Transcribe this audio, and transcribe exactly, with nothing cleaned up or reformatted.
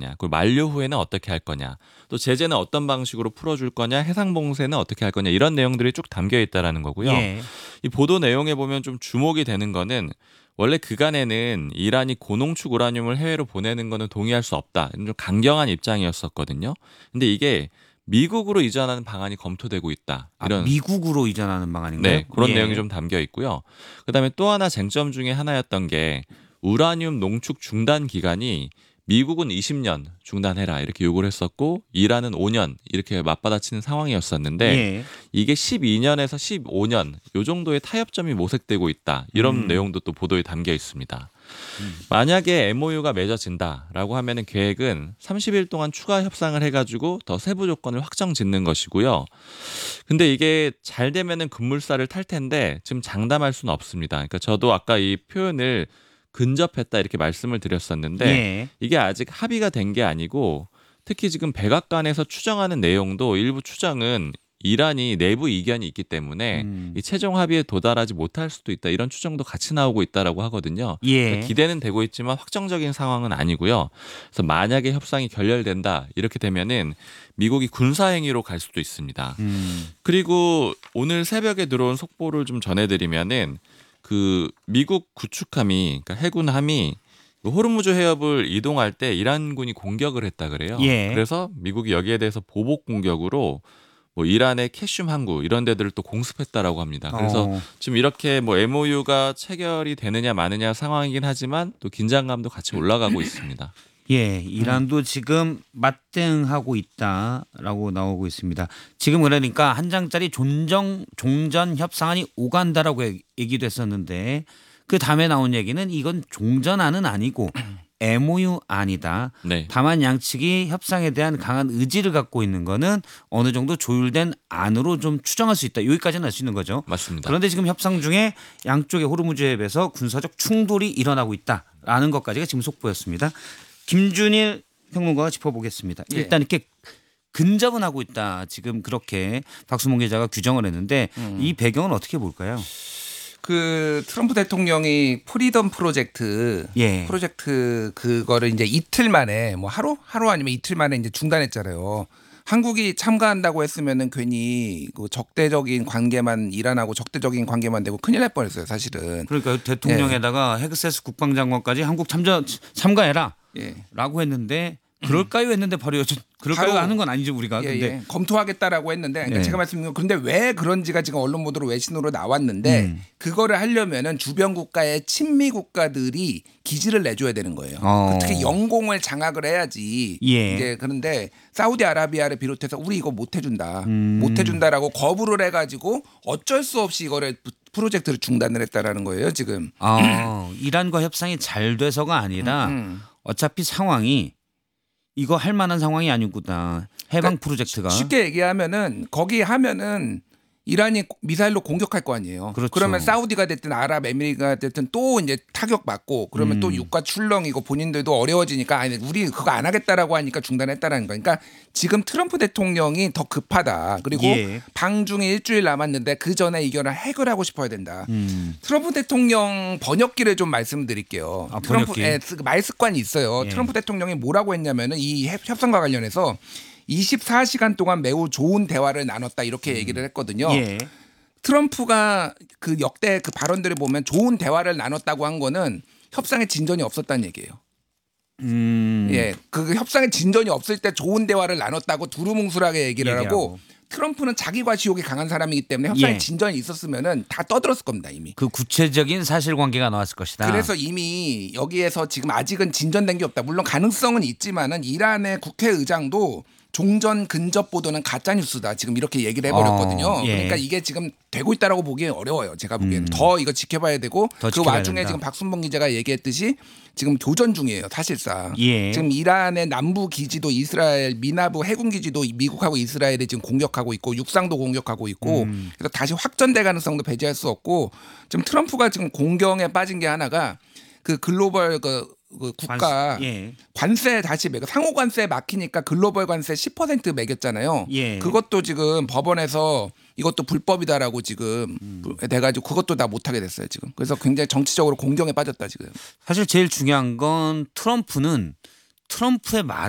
거냐, 그리고 만료 후에는 어떻게 할 거냐, 또 제재는 어떤 방식으로 풀어줄 거냐, 해상봉쇄는 어떻게 할 거냐 이런 내용들이 쭉 담겨 있다라는 거고요. 예. 이 보도 내용에 보면 좀 주목이 되는 거는 원래 그간에는 이란이 고농축 우라늄을 해외로 보내는 거는 동의할 수 없다. 이런 좀 강경한 입장이었었거든요. 근데 이게 미국으로 이전하는 방안이 검토되고 있다. 이런 아, 미국으로 이전하는 방안인가요? 네, 그런 예. 내용이 좀 담겨 있고요. 그다음에 또 하나 쟁점 중에 하나였던 게 우라늄 농축 중단 기간이 미국은 이십 년 중단해라 이렇게 요구를 했었고 이란은 오 년 이렇게 맞받아치는 상황이었었는데 예. 이게 십이 년에서 십오 년 요 정도의 타협점이 모색되고 있다. 이런 음. 내용도 또 보도에 담겨 있습니다. 만약에 엠오유가 맺어진다라고 하면은 계획은 삼십 일 동안 추가 협상을 해가지고 더 세부 조건을 확정 짓는 것이고요. 근데 이게 잘 되면은 급물살을 탈 텐데 지금 장담할 수는 없습니다. 그러니까 저도 아까 이 표현을 근접했다 이렇게 말씀을 드렸었는데 예. 이게 아직 합의가 된 게 아니고 특히 지금 백악관에서 추정하는 내용도 일부 추정은 이란이 내부 이견이 있기 때문에 음. 이 최종 합의에 도달하지 못할 수도 있다 이런 추정도 같이 나오고 있다라고 하거든요. 예. 그러니까 기대는 되고 있지만 확정적인 상황은 아니고요. 그래서 만약에 협상이 결렬된다 이렇게 되면은 미국이 군사행위로 갈 수도 있습니다. 음. 그리고 오늘 새벽에 들어온 속보를 좀 전해드리면은 그 미국 구축함이 그러니까 해군함이 호르무즈 해협을 이동할 때 이란군이 공격을 했다 그래요. 예. 그래서 미국이 여기에 대해서 보복 공격으로 뭐 이란의 캐슘 항구 이런 데들을 또 공습했다라고 합니다. 그래서 어. 지금 이렇게 뭐 엠오유가 체결이 되느냐 마느냐 상황이긴 하지만 또 긴장감도 같이 올라가고 있습니다. 예, 이란도 지금 맞대응하고 있다라고 나오고 있습니다. 지금 그러니까 한 장짜리 존정 종전 협상안이 오간다라고 얘기도 했었는데 그 다음에 나온 얘기는 이건 종전안은 아니고 엠오유 안이다. 네. 다만 양측이 협상에 대한 강한 의지를 갖고 있는 거는 어느 정도 조율된 안으로 좀 추정할 수 있다. 여기까지는 알 수 있는 거죠. 맞습니다. 그런데 지금 협상 중에 양쪽의 호르무즈 해협에서 군사적 충돌이 일어나고 있다라는 것까지가 지금 속보였습니다. 김준일 평론가가 짚어보겠습니다. 일단 이렇게 근접은 하고 있다. 지금 그렇게 박수몽 기자가 규정을 했는데 음. 이 배경은 어떻게 볼까요? 그 트럼프 대통령이 프리덤 프로젝트 예. 프로젝트 그거를 이제 이틀 만에 뭐 하루 하루 아니면 이틀 만에 이제 중단했잖아요. 한국이 참가한다고 했으면은 괜히 그 적대적인 관계만 이란하고 적대적인 관계만 되고 큰일 날 뻔했어요, 사실은. 그러니까 대통령에다가 헤그세스 국방장관까지 한국 참전 참가해라. 예. 라고 했는데 그럴까요 했는데 바로 요즘 그럴까요 바로 하는 건 아니죠 우리가. 예, 근데 예. 검토하겠다라고 했는데 그러니까 네. 제가 말씀드린 건 그런데 왜 그런지가 지금 언론 보도로 외신으로 나왔는데 음. 그거를 하려면은 주변 국가의 친미 국가들이 기지를 내줘야 되는 거예요. 어. 특히 영공을 장악을 해야지. 예. 이제 그런데 사우디아라비아를 비롯해서 우리 이거 못 해준다, 음. 못 해준다라고 거부를 해가지고 어쩔 수 없이 이거를 프로젝트를 중단을 했다라는 거예요 지금. 아, 이란과 협상이 잘 돼서가 아니라 음. 어차피 상황이 이거 할 만한 상황이 아니구나. 해방 그러니까 프로젝트가. 쉽게 얘기하면은 거기 하면은 이란이 미사일로 공격할 거 아니에요. 그렇죠. 그러면 사우디가 됐든 아랍에미리가 됐든 또 이제 타격 받고 그러면 음. 또 유가 출렁이고 본인들도 어려워지니까 아니 우리 그거 안 하겠다라고 하니까 중단했다라는 거. 그러니까 지금 트럼프 대통령이 더 급하다. 그리고 예. 방중에 일주일 남았는데 그 전에 이거를 해결하고 싶어야 된다. 음. 트럼프 대통령 번역기를 좀 말씀드릴게요. 아, 트럼프 번역기. 예, 말 습관이 있어요. 예. 트럼프 대통령이 뭐라고 했냐면은 이 협- 협상과 관련해서 이십사 시간 동안 매우 좋은 대화를 나눴다 이렇게 얘기를 했거든요. 예. 트럼프가 그 역대 그 발언들을 보면 좋은 대화를 나눴다고 한 거는 협상에 진전이 없었다는 얘기예요. 음. 예, 그 협상에 진전이 없을 때 좋은 대화를 나눴다고 두루뭉술하게 얘기를 하고 얘기하고. 트럼프는 자기과 지옥이 강한 사람이기 때문에 협상에 예. 진전이 있었으면은 다 떠들었을 겁니다 이미. 그 구체적인 사실관계가 나왔을 것이다. 그래서 이미 여기에서 지금 아직은 진전된 게 없다. 물론 가능성은 있지만은 이란의 국회의장도 종전 근접 보도는 가짜 뉴스다. 지금 이렇게 얘기를 해버렸거든요. 어, 예. 그러니까 이게 지금 되고 있다라고 보기엔 어려워요. 제가 보기에는 음. 더 이거 지켜봐야 되고 더 그 지켜봐야 와중에 된다. 지금 박순봉 기자가 얘기했듯이 지금 교전 중이에요. 사실상 예. 지금 이란의 남부 기지도 이스라엘 미나부 해군 기지도 미국하고 이스라엘이 지금 공격하고 있고 육상도 공격하고 있고 음. 그래서 다시 확전될 가능성도 배제할 수 없고 지금 트럼프가 지금 공경에 빠진 게 하나가 그 글로벌 그, 그 국가 관세, 예. 관세 다시 매겨 상호 관세 막히니까 글로벌 관세 십 퍼센트 매겼잖아요. 예. 그것도 지금 법원에서 이것도 불법이다라고 지금 음. 돼가지고 그것도 다 못하게 됐어요 지금. 그래서 굉장히 정치적으로 공경에 빠졌다 지금. 사실 제일 중요한 건 트럼프는 트럼프의 말